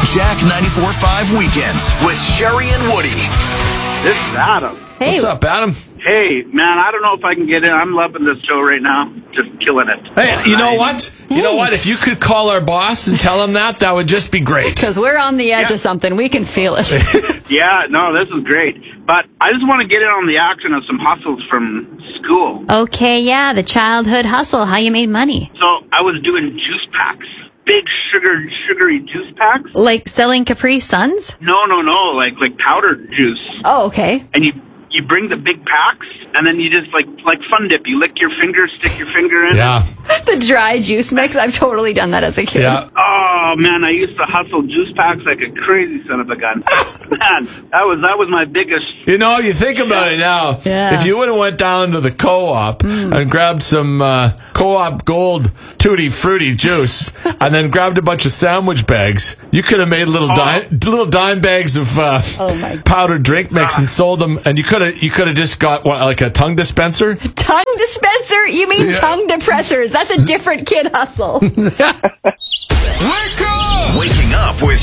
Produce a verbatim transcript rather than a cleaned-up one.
Jack ninety-four point five Weekends with Sherry and Woody. This is Adam. Hey. What's up, Adam? Hey, man, I don't know if I can get in. I'm loving this show right now. Just killing it. Hey, you know Nice. what? You know what? If you could call our boss and tell him that, that would just be great. Because we're on the edge Yeah. of something. We can feel it. Yeah, no, this is great. But I just want to get in on the action of some hustles from school. Okay, yeah, the childhood hustle, how you made money. So I was doing juice packs. Big sugar, sugary juice packs. Like selling Capri Suns? No, no, no, like like powdered juice. Oh, okay. And you you bring the big packs, and then you just like like Fun Dip. You lick your finger, stick your finger in. Yeah, The dry juice mix, I've totally done that as a kid. yeah. Oh man, I used to hustle juice packs like a crazy son of a gun. Man, that was that was my biggest. You know, you think about it now. Yeah. If you would have went down to the co-op and grabbed some uh, co-op gold tutti fruity juice, and then grabbed a bunch of sandwich bags, you could have made little dime, little dime bags of uh, Oh, my- powdered drink mix and sold them. And you could have you could have just got one, like a tongue dispenser. Tongue dispenser? You mean Yeah. tongue depressors? That's a different kid hustle. Wake up! Waking up with